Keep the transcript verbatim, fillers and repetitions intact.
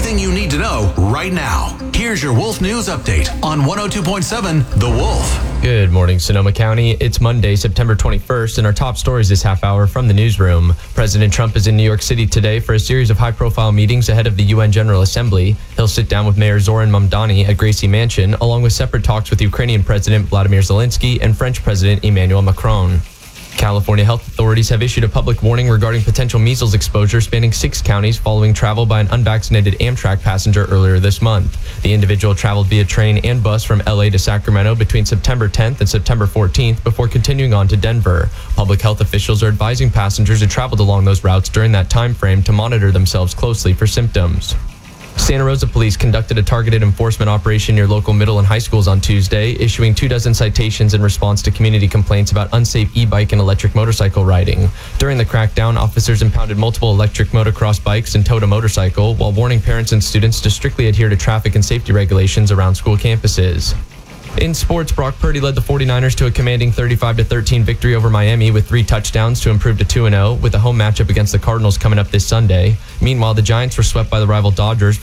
everything you need to know right now. Here's your Wolf News Update on one oh two point seven The Wolf. Good morning, Sonoma County. It's Monday, September twenty-first, and our top stories this half hour from the newsroom. President Trump is in New York City today for a series of high-profile meetings ahead of the U N General Assembly. He'll sit down with Mayor Zoran Mamdani at Gracie Mansion, along with separate talks with Ukrainian President Vladimir Zelensky and French President Emmanuel Macron. California health authorities have issued a public warning regarding potential measles exposure spanning six counties following travel by an unvaccinated Amtrak passenger earlier this month. The individual traveled via train and bus from L A to Sacramento between September tenth and September fourteenth before continuing on to Denver. Public health officials are advising passengers who traveled along those routes during that time frame to monitor themselves closely for symptoms. Santa Rosa police conducted a targeted enforcement operation near local middle and high schools on Tuesday, issuing two dozen citations in response to community complaints about unsafe e-bike and electric motorcycle riding. During the crackdown, officers impounded multiple electric motocross bikes and towed a motorcycle while warning parents and students to strictly adhere to traffic and safety regulations around school campuses. In sports, Brock Purdy led the forty-niners to a commanding thirty-five to thirteen victory over Miami with three touchdowns to improve to two and oh, with a home matchup against the Cardinals coming up this Sunday. Meanwhile, the Giants were swept by the rival Dodgers